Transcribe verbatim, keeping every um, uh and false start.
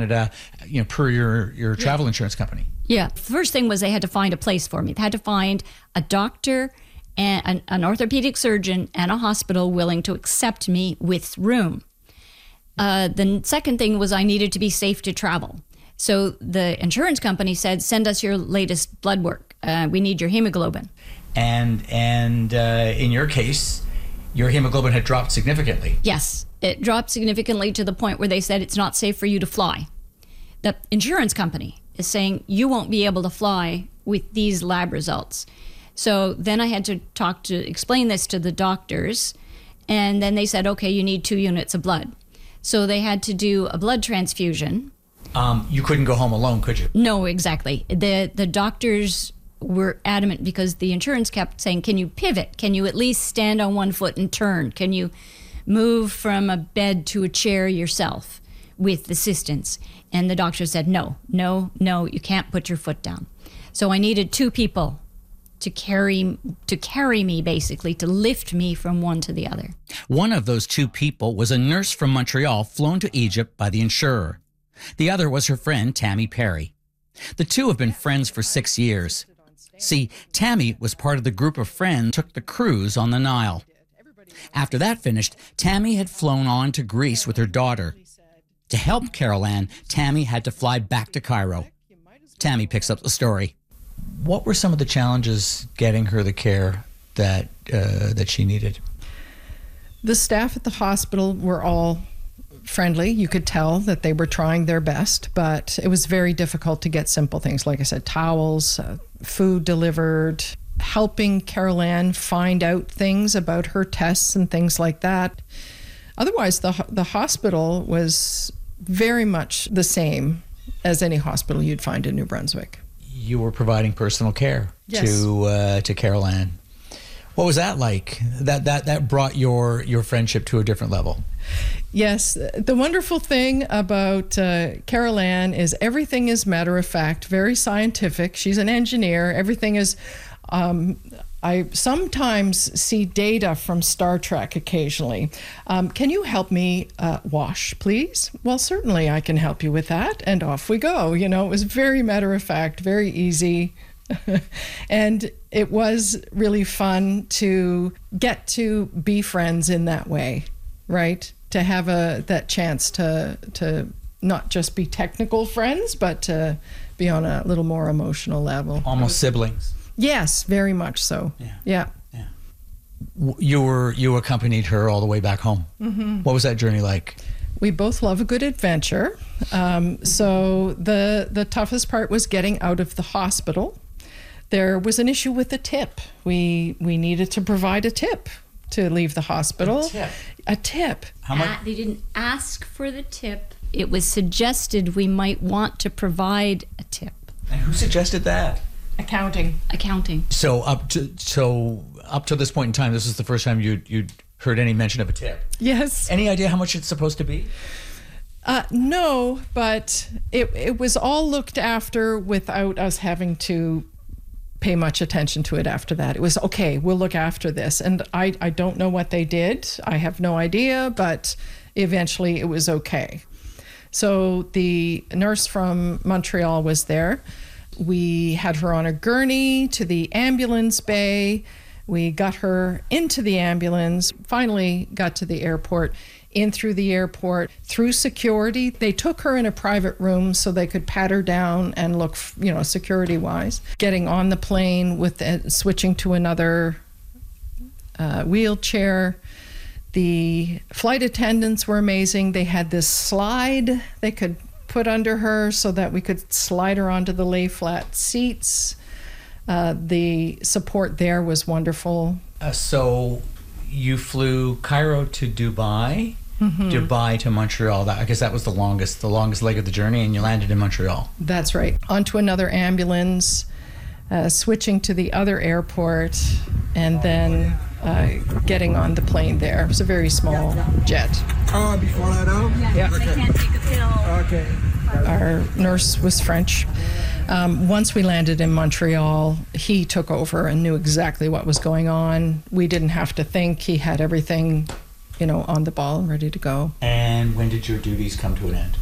Canada, you know, per your, your travel insurance company. Yeah. First thing was they had to find a place for me. They had to find a doctor and an, an orthopedic surgeon and a hospital willing to accept me with room. Uh, the second thing was I needed to be safe to travel. So the insurance company said, send us your latest blood work. Uh, we need your hemoglobin. And and uh, in your case, your hemoglobin had dropped significantly. Yes, it dropped significantly to the point where they said it's not safe for you to fly. The insurance company is saying you won't be able to fly with these lab results. So then I had to talk to, explain this to the doctors, and then they said, okay, you need two units of blood. So they had to do a blood transfusion. Um, you couldn't go home alone, could you? No, exactly. The the doctors were adamant because the insurance kept saying, can you pivot? Can you at least stand on one foot and turn? Can you move from a bed to a chair yourself with assistance? And the doctor said, no, no, no, you can't put your foot down. So I needed two people to carry to carry me, basically, to lift me from one to the other. One of those two people was a nurse from Montreal flown to Egypt by the insurer. The other was her friend, Tammy Perry. The two have been friends for six years. See, Tammy was part of the group of friends who took the cruise on the Nile. After that finished, Tammy had flown on to Greece with her daughter. To help Carol Ann, Tammy had to fly back to Cairo. Tammy picks up the story. What were some of the challenges getting her the care that uh, that she needed? The staff at the hospital were all friendly. You could tell that they were trying their best, but it was very difficult to get simple things. Like I said, towels, uh, food delivered, helping Carol Ann find out things about her tests and things like that. Otherwise, the the hospital was very much the same as any hospital you'd find in New Brunswick. You were providing personal care Yes. to uh, to Carol Ann. What was that like? That that that brought your your friendship to a different level. Yes, the wonderful thing about uh, Carol Ann is everything is matter of fact, very scientific. She's an engineer. Everything is. Um, I sometimes see data from Star Trek occasionally. Um, can you help me uh, wash, please? Well, certainly I can help you with that. And off we go. You know, it was very matter of fact, very easy. And it was really fun to get to be friends in that way, right? To have a that chance to to not just be technical friends, but to be on a little more emotional level. Almost siblings. Yes, very much so. Yeah. Yeah. Yeah. W- You were you accompanied her all the way back home. Mm-hmm. What was that journey like? We both love a good adventure. Um, so the the toughest part was getting out of the hospital. There was an issue with the tip. We we needed to provide a tip to leave the hospital. A tip? A tip. How much? Uh, they didn't ask for the tip. It was suggested we might want to provide a tip. And who suggested that? Accounting. Accounting. So up to so up to this point in time, this is the first time you you'd heard any mention of a tip. Yes. Any idea how much it's supposed to be? Uh, no, but it it was all looked after without us having to pay much attention to it after that. It was, okay, we'll look after this. And I, I don't know what they did. I have no idea, but eventually it was okay. So the nurse from Montreal was there. We had her on a gurney to the ambulance bay. We got her into the ambulance, finally got to the airport, in through the airport, through security. They took her in a private room so they could pat her down and look, you know, security-wise. Getting on the plane with the, switching to another uh, wheelchair. The flight attendants were amazing. They had this slide they could put under her so that we could slide her onto the lay-flat seats. Uh, the support there was wonderful. Uh, so you flew Cairo to Dubai, mm-hmm. Dubai to Montreal. That, I guess that was the longest, the longest leg of the journey, and you landed in Montreal. That's right. Onto another ambulance, uh, switching to the other airport, and then uh, getting on the plane there. It was a very small jet. Oh, before that out? Yeah. I can't take a pill. Okay. Our nurse was French. Um, once we landed in Montreal, he took over and knew exactly what was going on. We didn't have to think. He had everything, you know, on the ball and ready to go. And when did your duties come to an end?